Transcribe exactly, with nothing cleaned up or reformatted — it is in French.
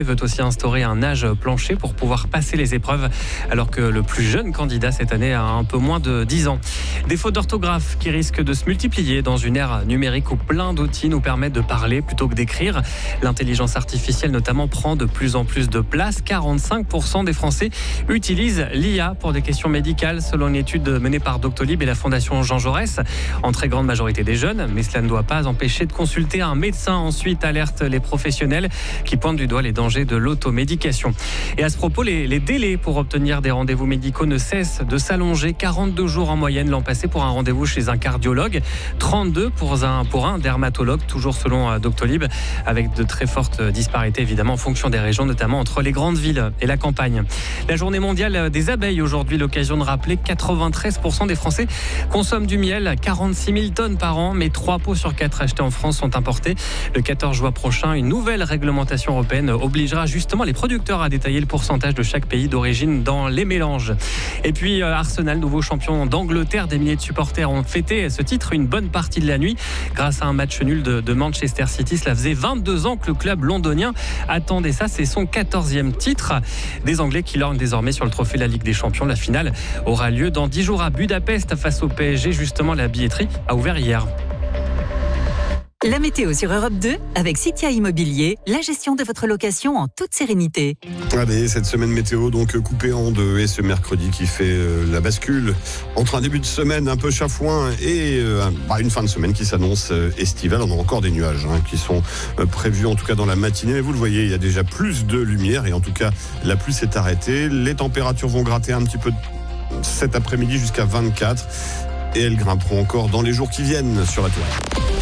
veut aussi instaurer un âge plancher pour pouvoir passer les épreuves, alors que le plus jeune candidat cette année a un peu moins de dix ans. Des fautes d'orthographe qui risquent de se multiplier dans une ère numérique où plein d'outils nous permettent de parler plutôt que d'écrire. L'intelligence artificielle notamment prend de plus en plus de place. quarante-cinq pour cent des Français utilisent l'I A pour des questions médicales, selon une étude menée par Doctolib et la Fondation Jean Jaurès. En très grande majorité des jeunes, mais cela ne doit pas empêcher de consulter un médecin. Ensuite, alerte les professionnels qui pointent du doigt les dangers de l'automédication. Et à ce propos, les, les délais pour obtenir des rendez-vous médicaux ne cessent de s'allonger. quarante-deux jours en moyenne l'an passé pour un rendez-vous chez un cardiologue, trente-deux pour un, pour un dermatologue, toujours selon Doctolib, avec de très fortes disparités évidemment en fonction des régions, notamment entre les grandes villes et la campagne. La journée mondiale des abeilles aujourd'hui, l'occasion de rappeler que quatre-vingt-treize pour cent des Français consomment du miel, quarante-six mille tonnes par an, mais trois pots sur quatre achetés en France sont importés. Le quatorze juin prochain, une nouvelle réglementation européenne obligera justement les producteurs à détailler le pourcentage de chaque pays d'origine dans les mélanges. Et puis Arsenal, nouveau champion d'Angleterre, des milliers de supporters ont fêté ce titre une bonne partie de la nuit grâce à un match nul de, de Manchester City. Cela faisait vingt-deux ans que le club londonien attendait ça, c'est son quatorzième titre. Des Anglais qui lorgnent désormais sur le trophée de la Ligue des Champions. La finale aura lieu dans dix jours à Budapest face au P S G. Justement, la billetterie a ouvert hier. La météo sur Europe deux avec Citia Immobilier, la gestion de votre location en toute sérénité. Allez, cette semaine météo donc coupée en deux et ce mercredi qui fait euh, la bascule entre un début de semaine un peu chafouin et euh, bah, une fin de semaine qui s'annonce euh, estivale. On a encore des nuages hein, qui sont euh, prévus en tout cas dans la matinée. Mais vous le voyez, il y a déjà plus de lumière et en tout cas la pluie s'est arrêtée. Les températures vont gratter un petit peu cet après-midi jusqu'à vingt-quatre et elles grimperont encore dans les jours qui viennent sur la toile.